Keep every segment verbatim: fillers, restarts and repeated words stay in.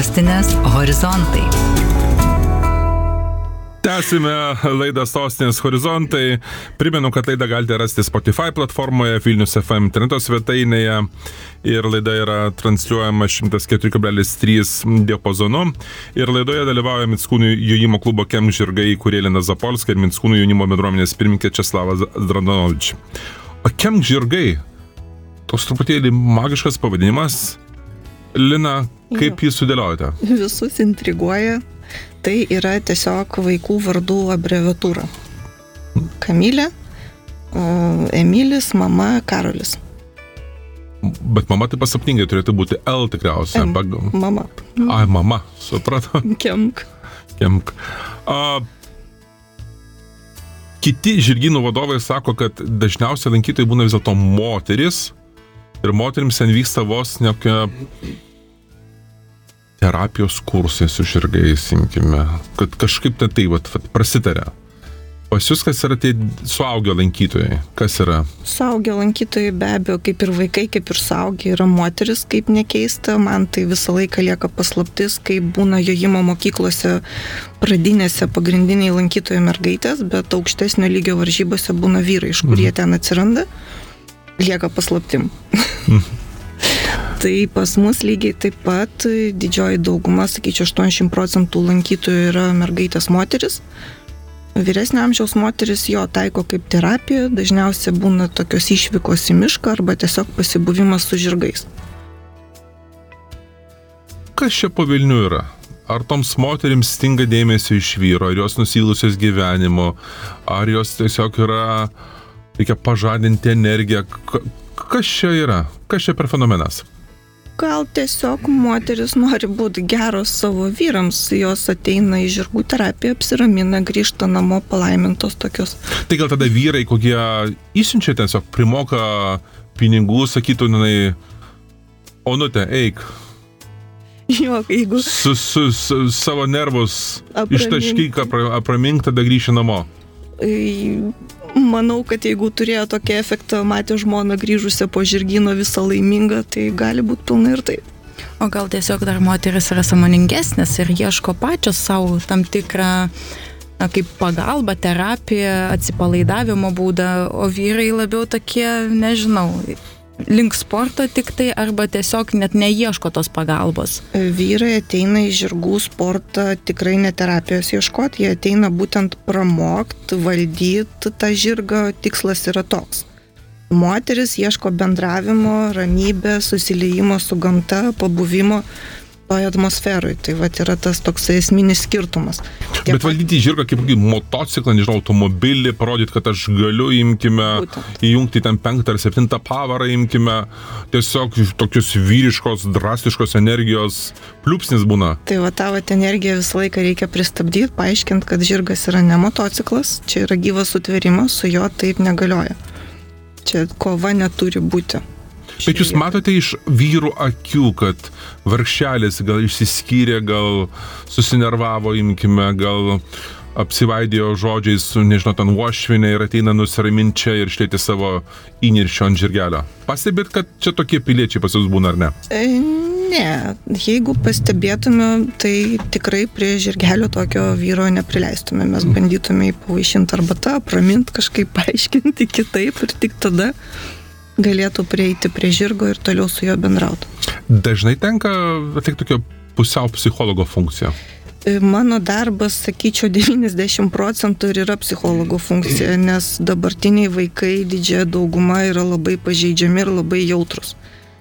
Sostinės horizontai. Tęsime laidą Sostinės horizontai. Primenu, kad laidą galite rasti Spotify platformoje, Vilnius F M interneto svetainėje ir laida yra transliuojama šimtas keturi kablelis trys diapazonu. Ir laidoje dalyvauja Mickūnų jojimo klubo Kem žirgai įkūrėja Lina Zapolska ir Mickūnų jaunimo bendruomenės pirmininkė Česlavas Zdranovič. O Kem žirgai, toks truputėlį magiškas pavadinimas. Lina, kaip jį sudėliojate? Visus intriguoja. Tai yra tiesiog vaikų vardų abreviatūra. Kamilė, Emilis, mama, Karolis. Bet mama taip pasapningai turėtų būti L tikriausiai. M, Bag... mama. Ai, mama, supratau. Kemk. Kemk. A, kiti žirgynų vadovai sako, kad dažniausiai lankytojai būna vis dėlto moteris ir moterims ten vyksta vos nekokia terapijos kursai su žirgais, imkime, kad kažkaip tai tai vat, vat, prasitarė. Pas jūs kas yra tie suaugę lankytojai? Kas yra? Suaugę lankytojai be abejo, kaip ir vaikai, kaip ir suaugę, yra moteris, kaip nekeista. Man tai visą laiką lieka paslaptis, kaip būna jojimo mokyklose pradinėse pagrindiniai lankytojai mergaitės, bet aukštesnio lygio varžybose būna vyrai, iš kur jie ten atsiranda, lieka paslaptim. Tai pas mus lygiai taip pat didžioji dauguma, sakyčiau, aštuoniasdešimt procentų lankytojų yra mergaitės moteris. Vyresnio amžiaus moteris jo taiko kaip terapija, dažniausiai būna tokios išvykos į mišką arba tiesiog pasibuvimas su žirgais. Kas čia po Vilnių yra? Ar toms moterims stinga dėmesio iš vyro, ar jos nusilusios gyvenimo, ar jos tiesiog yra, reikia pažadinti energiją? Kas čia yra? Kas čia per fenomenas? Gal tiesiog moteris nori būti geros savo vyrams, jos ateina į žirgų terapiją, apsiramina, grįžta namo palaimintos tokios. Tai gal tada vyrai, kokie įsiunčia tiesiog, primoka pinigų, sakytų, nenai, Onutė, eik. Jo, jeigu... Su, su, su savo nervus ištaškyk, apramink, tada grįši namo. Manau, kad jeigu turėjo tokį efektą, matė žmoną grįžusią po žirgyno visą laimingą, tai gali būti pilna ir taip. O gal tiesiog dar moteris yra sąmoningesnės ir ieško pačios savo tam tikrą na, kaip pagalbą, terapiją, atsipalaidavimo būdą, o vyrai labiau tokie, nežinau, link sporto tik tai arba tiesiog net neieško tos pagalbos. Vyrai ateina į žirgų sportą tikrai ne terapijos ieškoti, jie ateina būtent pramokti, valdyti tą žirgą, tikslas yra toks. Moteris ieško bendravimo, ramybės, susiliejimo su gamta, pabuvimo toje atmosferoje. Tai vat yra tas toks esminis skirtumas. Tie Bet valdyti žirgą kaip motociklą, nežinau, automobilį, parodyti, kad aš galiu, imkime, Būtent. įjungti ten penktą ar septintą pavarą, imkime, tiesiog tokius vyriškos, drastiškos energijos pliūpsnis būna. Tai va, tą vat energiją visą laiką reikia pristabdyti, paaiškinti, kad žirgas yra ne motociklas, čia yra gyvas sutvėrimas, su jo taip negalioja. Čia kova neturi būti. Bet jūs matote iš vyrų akių, kad vargšelis gal išsiskyrė, gal susinervavo, imkime, gal apsivaidėjo žodžiais su, nežinau, ten uošvinė ir ateina nusiraminti čia ir išlėti savo įniršio ant žirgelio. Pastebėt, kad čia tokie piliečiai pas jūs būna, ar ne? E, ne, jeigu pastebėtume, tai tikrai prie žirgelio tokio vyro neprileistume. Mes bandytume jį pavaišinti arbata, praminti kažkaip, paaiškinti kitaip ir tik tada galėtų prieiti prie žirgo ir toliau su juo bendrauti. Dažnai tenka atlikti tokią pusiau psichologo funkciją? Mano darbas, sakyčiau, devyniasdešimt procentų ir yra psichologo funkcija, nes dabartiniai vaikai didžiąją daugumą yra labai pažeidžiami ir labai jautrus.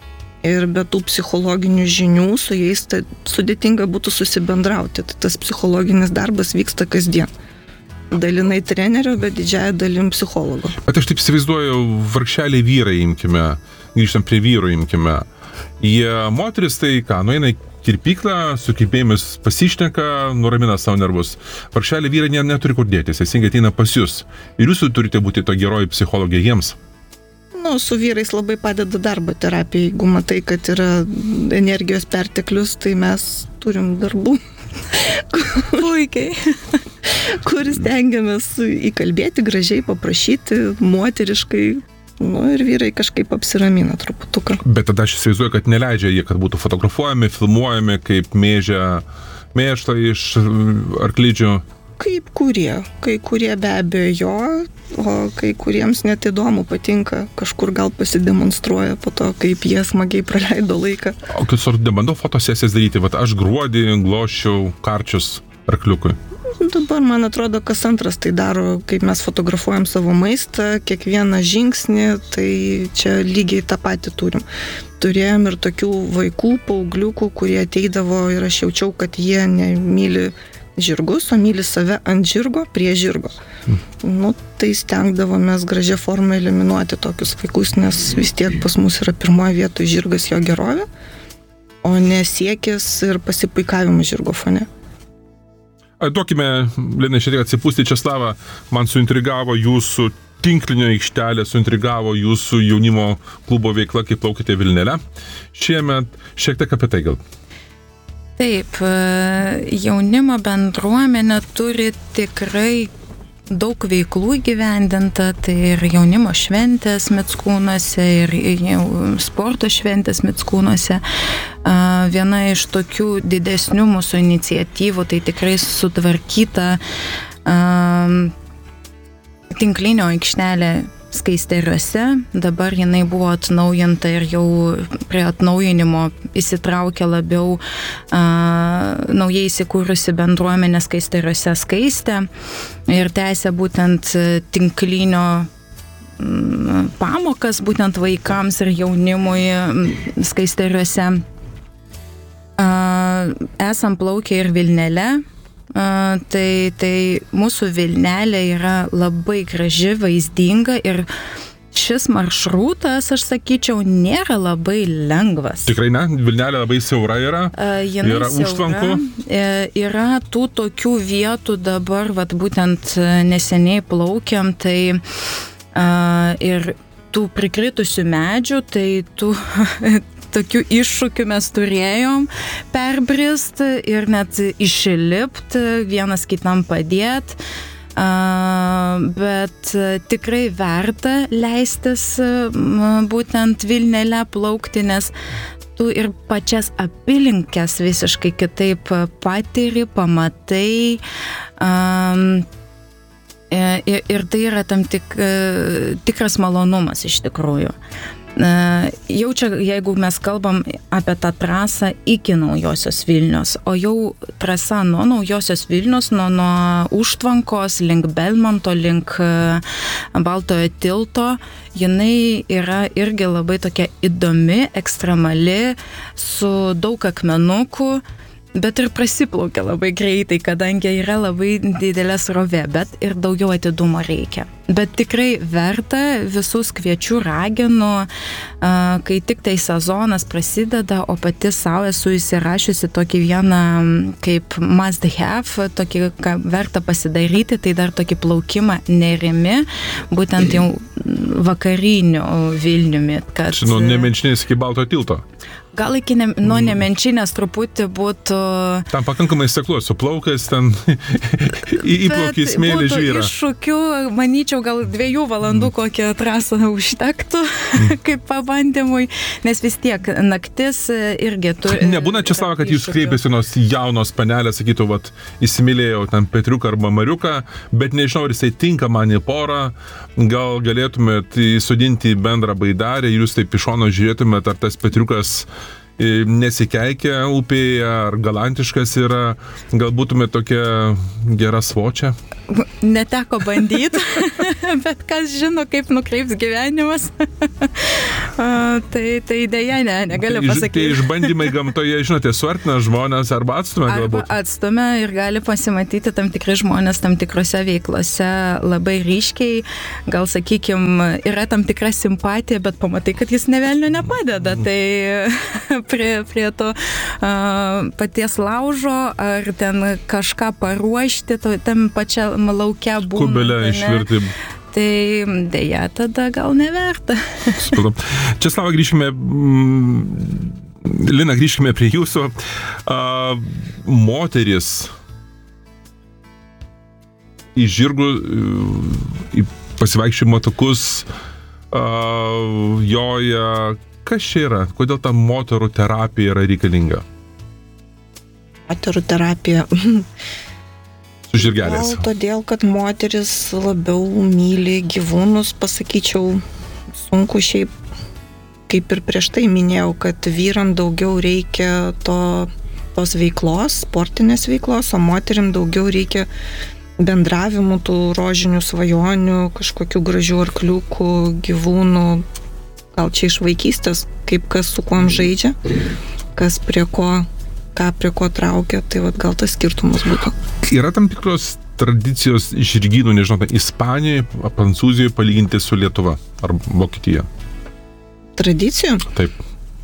Ir be tų psichologinių žinių su jais ta, sudėtinga būtų susibendrauti. Tai tas psichologinis darbas vyksta kasdien. Dalinai trenerio, bet didžiąją dalim psichologo. Bet aš taip įsivaizduoju, vargšeliai vyrai, imkime, grįžtam prie vyrų, imkime. Jie, moteris, tai ką, nueina į kirpyklą, su kirpėjimis pasišneka, nuramina savo nervus. Vargšeliai vyrai ne, neturi kur dėtis, teisingai ateina pas jūs. Ir jūs turite būti to geroji psichologija jiems. Nu, su vyrais labai padeda darbo terapija. Jeigu matai, kad yra energijos perteklius, tai mes turim darbų. Puikiai. Kuris tengiamės įkalbėti gražiai, paprašyti, moteriškai, Nu ir vyrai kažkaip apsiramina truputuką. Bet tada aš įsivaizduoju, kad neleidžia jie, kad būtų fotografuojami, filmuojami, kaip mėžia mėštą iš arklidžių. Kaip kurie. Kai kurie be abejo jo, o kai kuriems net įdomu patinka. Kažkur gal pasidemonstruoja po to, kaip jie smagiai praleido laiką. O kas ar nebandau fotosesijas daryti? Vat aš gruodį gloščiau karčius arkliukui. Dabar, man atrodo, kas antras tai daro, kaip mes fotografuojam savo maistą, kiekvieną žingsnį, tai čia lygiai tą patį turim. Turėjom ir tokių vaikų, paaugliukų, kurie ateidavo ir aš jaučiau, kad jie nemyli žirgus, o myli save ant žirgo, prie žirgo. Mm. Nu, tai stengdavomės gražią formą eliminuoti tokius vaikus, nes vis tiek pas mus yra pirmoje vietoje žirgas, jo gerovė, o ne siekis ir pasipuikavimas žirgo fone. Duokime, Lina, šiek tiek atsipūsti Česlavą, man suintrigavo jūsų tinklinio aikštelė, suintrigavo jūsų jaunimo klubo veikla, kaip plaukite Vilnele. Šiemet šiek tiek apie tai gal. Taip, jaunimo bendruomenė turi tikrai daug veiklų įgyvendinta, tai ir jaunimo šventės Mickūnuose, ir sporto šventės Mickūnuose. Viena iš tokių didesnių mūsų iniciatyvų, tai tikrai sutvarkyta tinklinio aikštelė Skaisteriuose. Dabar jinai buvo atnaujinta ir jau prie atnaujinimo įsitraukė labiau a, naujai įsikūrusi bendruomenė Skaisteriuose Skaistė ir tęsė būtent tinklinio m, pamokas būtent vaikams ir jaunimui Skaisteriuose. A, esam plaukę ir Vilnele. Uh, tai, tai mūsų Vilnelė yra labai graži, vaizdinga ir šis maršrutas, aš sakyčiau, nėra labai lengvas. Tikrai ne? Vilnelė labai siaura yra? Uh, yra užtvankų? Uh, yra tų tokių vietų dabar, vat, būtent neseniai plaukiam, tai uh, ir tų prikritusių medžių, tai tų... Tokių iššūkių mes turėjom perbrist ir net išlipt, vienas kitam padėt, bet tikrai verta leistis būtent Vilnele plaukti, nes tu ir pačias apylinkes visiškai kitaip patiri, pamatai. Ir, ir tai yra tam tik, tikras malonumas iš tikrųjų. Jau čia, jeigu mes kalbam apie tą trasą iki Naujosios Vilnios, o jau trasa nuo Naujosios Vilnios, nuo, nuo užtvankos link Belmonto, link Baltojo tilto, jinai yra irgi labai tokia įdomi, ekstremali, su daug akmenukų, bet ir prasiplaukia labai greitai, kadangi yra labai didelė srovė, bet ir daugiau atidumo reikia. Bet tikrai verta, visus kviečių raginu, kai tik tai sezonas prasideda, o pati savo esu įsirašiusi tokį vieną kaip must have, tokį, ką verta pasidaryti, tai dar tokį plaukimą Nerimi, būtent jau vakariniu Vilniumi. Kad... Nuo Nemenčinės iki Baltojo tilto. Gal iki ne, nuo Nemenčinės truputį būtų... Tam pakankamai seklus, suplaukęs ten įplaukį smėlį žvyrą. Būtų iššūkių, manyčiau, gal dviejų valandų mm. kokią trasą užtektų mm. kaip pabandymui, nes vis tiek naktis irgi turi... Nebūna Česlava, kad jūs kreipėsi nors jaunos panelės, sakytų, vat, įsimylėjau ten Petriuką arba Mariuką, bet nežinau, ar jisai tinka man į porą, gal galėtumėt įsodinti į bendrą baidarę ir jūs taip iš šono žiūrėtumėt, ar tas Petriukas nesikeikia upėje, ar galantiškas yra, gal būtume tokia gera svočia? Neteko bandyti, bet kas žino, kaip nukreips gyvenimas. tai, tai dėja, ne, negaliu pasakyti. Tai išbandymai gamtoje, žinote, suartina žmonės arba atstumia galbūt? Arba atstumia ir gali pasimatyti tam tikri žmonės tam tikrose veiklose labai ryškiai. Gal, sakykime, yra tam tikra simpatija, bet pamatai, kad jis nė velnio nepadeda. Tai prie, prie to uh, paties laužo ar ten kažką paruošti, to, tam pačia laukia būna. Kubelę išvirti. Tai dėja, tada gal neverta. Česlava, grįžkime, Lina, grįžkime prie jūsų. Uh, moteris į žirgų, į pasivaikščiojimo takus uh, joja. Kas čia yra? Kodėl ta moterų terapija yra reikalinga? Moterų terapija. Su žirgeliais. Gal todėl, kad moteris labiau myli gyvūnus, pasakyčiau, sunku šiaip, kaip ir prieš tai minėjau, kad vyram daugiau reikia to, tos veiklos, sportinės veiklos, o moterim daugiau reikia bendravimų, tų rožinių svajonių, kažkokių gražių arkliukų, gyvūnų, gal čia iš vaikystės, kaip kas su kuom žaidžia, kas prie ko, ką prie ko traukia, tai vat gal tas skirtumas būtų. Yra tam tikros tradicijos žirgynų, nežinau, tai Ispanijoje, Prancūzijoje palyginti su Lietuva ar Vokietija? Tradicijų? Taip.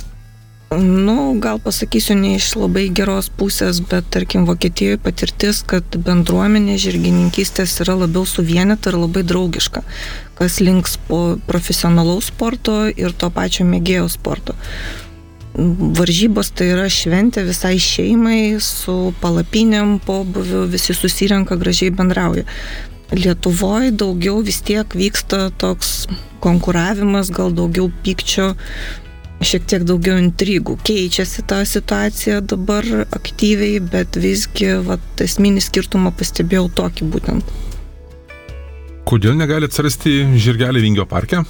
Nu, gal pasakysiu ne iš labai geros pusės, bet tarkim Vokietijoje patirtis, kad bendruomenė žirgininkystės yra labiau suvienyta ir labai draugiška, kas links po profesionalaus sporto ir to pačio mėgėjo sporto. Varžybos tai yra šventė visai šeimai, su palapinėm, pobūviu, visi susirenka, gražiai bendrauja. Lietuvoje daugiau vis tiek vyksta toks konkuravimas, gal daugiau pykčio, šiek tiek daugiau intrigų. Keičiasi ta situacija dabar aktyviai, bet visgi vat, esminį skirtumą pastebėjau tokį būtent. Kodėl negali atsirasti žirgeliai Vingio parke?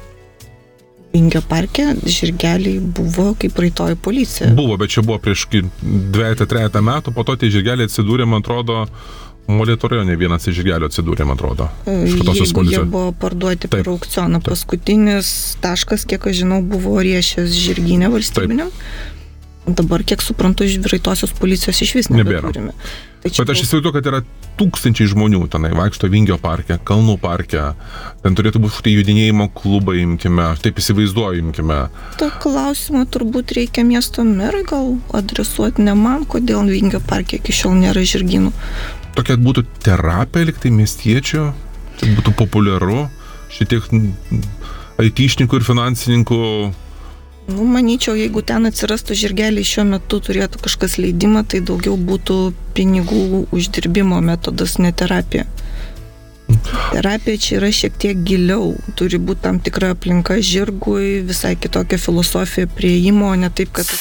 Vingio parke žirgeliai buvo kaip praeitoji policija. Buvo, bet čia buvo prieš dvejatą, trejatą metų, po to tie žirgeliai atsidūrė, man atrodo, Molėtų rajone vienas iš žirgelių atsidūrė, man atrodo. Jeigu jie buvo parduoti per aukcioną. Paskutinis taškas, kiek aš žinau, buvo Riešės žirginė valstybiniam. Taip. Dabar, kiek suprantu, iš praeitosios policijos iš vis nebeturime. Bet aš įsivaizduoju, kad yra tūkstančiai žmonių tenai, vaikšto Vingio parke, Kalnų parke, ten turėtų būti štai judinėjimo klubai, imkime, taip įsivaizduoju, imkime. To klausimą turbūt reikia miesto merui gal adresuoti, ne man, kodėl Vingio parke iki šiol nėra žirginų. Tokia būtų terapija, lyg tai miestiečių, tai būtų populiaru, šitiek aitišnikų ir finansininkų. Nu, manyčiau, jeigu ten atsirastų žirgeliai šiuo metu turėtų kažkas leidimą, tai daugiau būtų pinigų uždirbimo metodas, ne terapija. Terapija čia yra šiek tiek giliau, turi būti tam tikra aplinka žirgui, visai kitokia filosofija prieimo, ne taip, kad...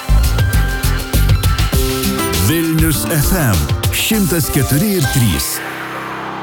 Vilnius F M šimtas keturi ir trys.